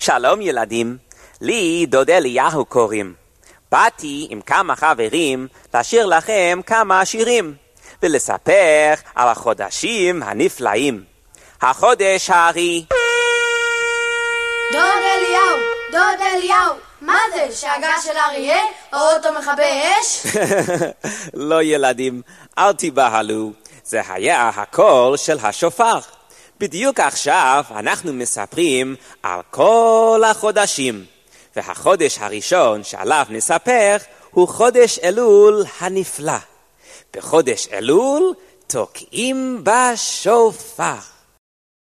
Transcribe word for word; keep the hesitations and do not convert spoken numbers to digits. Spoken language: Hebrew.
שלום ילדים, לי דוד אליהו קוראים. באתי עם כמה חברים לשיר לכם כמה שירים, ולספר על החודשים הנפלאים. החודש הארי. דוד אליהו, דוד אליהו, מה זה? שאגה של אריה? או אותו מכבי אש? לא ילדים, אל תיבהלו. זה היה הקול של השופר. בדיוק עכשיו אנחנו מספרים על כל החודשים. והחודש הראשון שעליו נספר הוא חודש אלול הנפלא. בחודש אלול תוקעים בשופר.